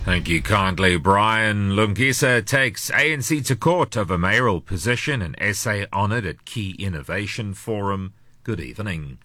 Thank you kindly. Brian Lungisa takes ANC to court over mayoral position and essay honoured at Key Innovation Forum. Good evening.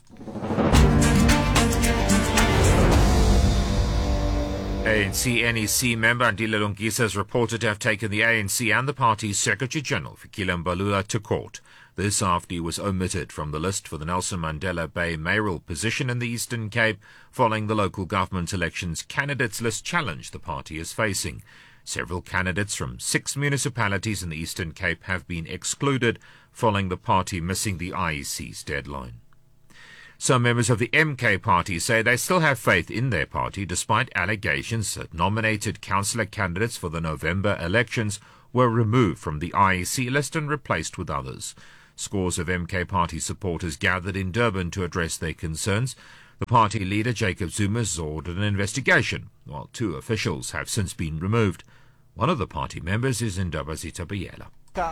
ANC NEC member Andile Lungisa is reported to have taken the ANC and the party's Secretary-General, Fikile Mbalula, to court. This after he was omitted from the list for the Nelson Mandela Bay mayoral position in the Eastern Cape following the local government elections candidates list challenge the party is facing. Several candidates from 6 municipalities in the Eastern Cape have been excluded following the party missing the IEC's deadline. Some members of the MK party say they still have faith in their party despite allegations that nominated councillor candidates for the November elections were removed from the IEC list and replaced with others. Scores of MK party supporters gathered in Durban to address their concerns. The party leader, Jacob Zuma, has ordered an investigation, while 2 officials have since been removed. One of the party members is Ndabazitha Biyela.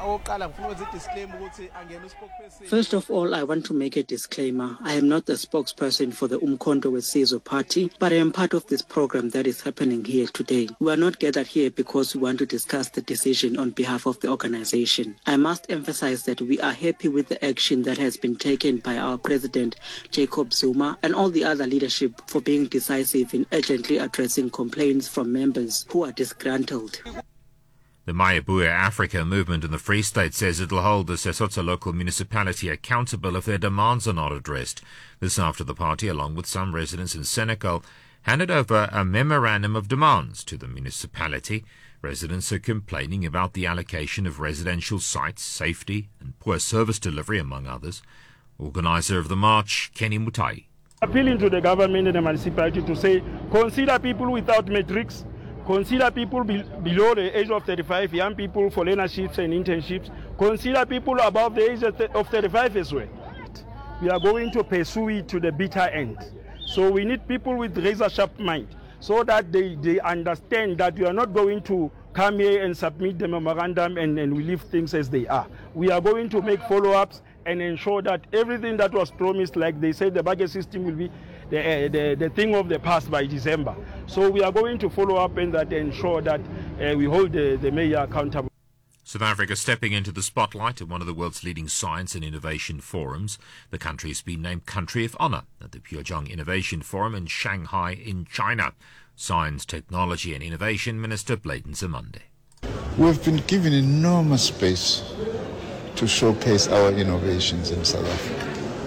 First of all, I want to make a disclaimer. I am not the spokesperson for the Umkhonto weSizwe party, but I am part of this program that is happening here today. We are not gathered here because we want to discuss the decision on behalf of the organization. I must emphasize that we are happy with the action that has been taken by our president, Jacob Zuma, and all the other leadership for being decisive in urgently addressing complaints from members who are disgruntled. The Mayabuya Africa movement in the Free State says it will hold the Sesotho local municipality accountable if their demands are not addressed. This after the party, along with some residents in Senegal, handed over a memorandum of demands to the municipality. Residents are complaining about the allocation of residential sites, safety and poor service delivery, among others. Organizer of the march, Kenny Mutai. Appealing to the government and the municipality to say, consider people without matrix, consider people below the age of 35, young people for learnerships and internships. Consider people above the age of 35 as well. We are going to pursue it to the bitter end. So we need people with razor-sharp mind so that they understand that we are not going to come here and submit the memorandum and we leave things as they are. We are going to make follow-ups and ensure that everything that was promised, like they said, the budget system will be the thing of the past by December. So we are going to follow up and that ensure that we hold the mayor accountable. South Africa stepping into the spotlight at one of the world's leading science and innovation forums. The country has been named Country of Honor at the Pujiang Innovation Forum in Shanghai in China. Science, Technology and Innovation Minister Blade Nzimande. We've been given enormous space to showcase our innovations in South Africa.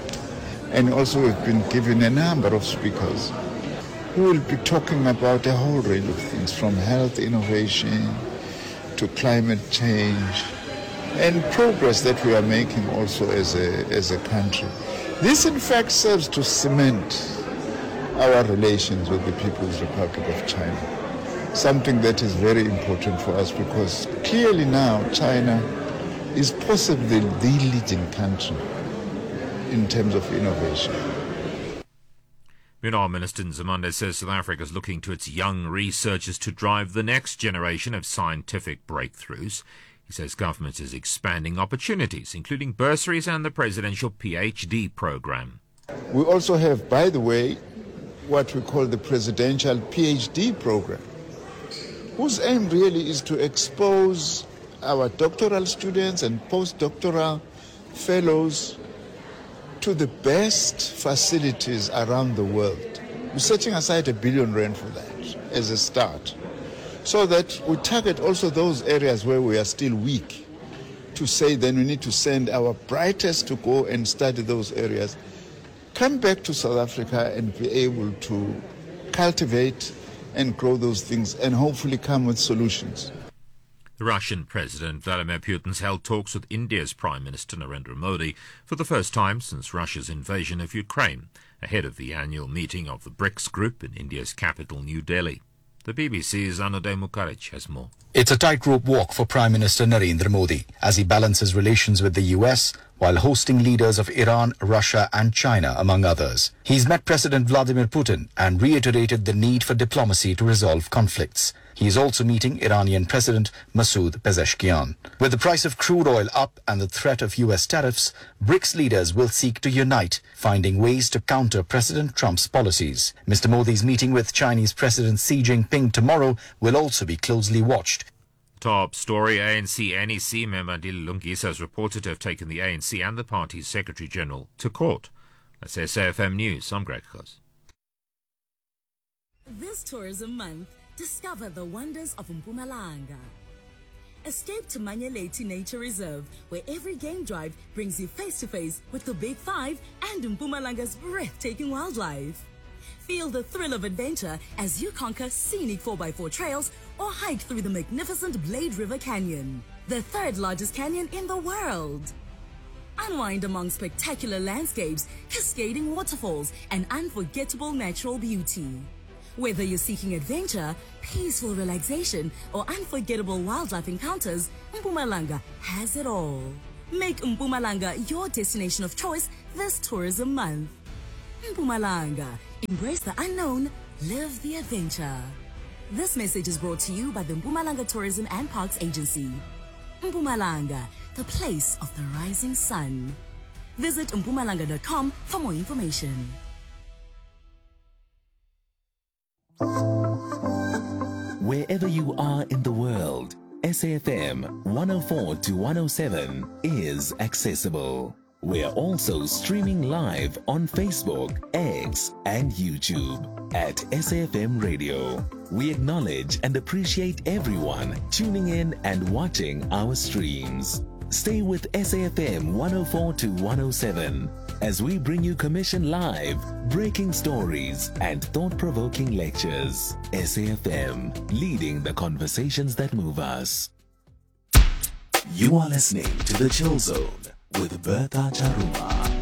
And also we've been given a number of speakers who will be talking about a whole range of things, from health innovation to climate change and progress that we are making also as a country. This in fact serves to cement our relations with the People's Republic of China, something that is very important for us because clearly now China is possibly the leading country in terms of innovation. Meanwhile, Minister Nzimande says South Africa is looking to its young researchers to drive the next generation of scientific breakthroughs. He says government is expanding opportunities, including bursaries and the presidential PhD program. We also have, by the way, what we call the presidential PhD program, whose aim really is to expose our doctoral students and postdoctoral fellows to the best facilities around the world. We're setting aside R1 billion for that as a start, so that we target also those areas where we are still weak, to say then we need to send our brightest to go and study those areas, come back to South Africa and be able to cultivate and grow those things and hopefully come with solutions. The Russian President Vladimir Putin's held talks with India's Prime Minister Narendra Modi for the first time since Russia's invasion of Ukraine, ahead of the annual meeting of the BRICS group in India's capital, New Delhi. The BBC's Anodai Mukharich has more. It's a tightrope walk for Prime Minister Narendra Modi as he balances relations with the US while hosting leaders of Iran, Russia and China, among others. He's met President Vladimir Putin and reiterated the need for diplomacy to resolve conflicts. He is also meeting Iranian President Masoud Pezeshkian. With the price of crude oil up and the threat of US tariffs, BRICS leaders will seek to unite, finding ways to counter President Trump's policies. Mr. Modi's meeting with Chinese President Xi Jinping tomorrow will also be closely watched. Top story, ANC-NEC member Ndila Lungisa has reported to have taken the ANC and the party's Secretary-General to court. That's SAFM News. I'm Greg Cos. This Tourism Month, discover the wonders of Mpumalanga. Escape to Manyeleti Nature Reserve, where every game drive brings you face-to-face with the Big Five and Mpumalanga's breathtaking wildlife. Feel the thrill of adventure as you conquer scenic 4x4 trails or hike through the magnificent Blade River Canyon, the third largest canyon in the world. Unwind among spectacular landscapes, cascading waterfalls, and unforgettable natural beauty. Whether you're seeking adventure, peaceful relaxation, or unforgettable wildlife encounters, Mpumalanga has it all. Make Mpumalanga your destination of choice this tourism month. Mpumalanga. Embrace the unknown, live the adventure. This message is brought to you by the Mpumalanga Tourism and Parks Agency. Mpumalanga, the place of the rising sun. Visit mpumalanga.com for more information. Wherever you are in the world, SAFM 104 to 107 is accessible. We're also streaming live on Facebook, X, and YouTube at SAFM Radio. We acknowledge and appreciate everyone tuning in and watching our streams. Stay with SAFM 104 to 107 as we bring you commission live, breaking stories, and thought-provoking lectures. SAFM, leading the conversations that move us. You are listening to The Chill Zone with Bertha Charuma.